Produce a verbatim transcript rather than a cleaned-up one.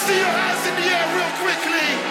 see your hands in the air real quickly.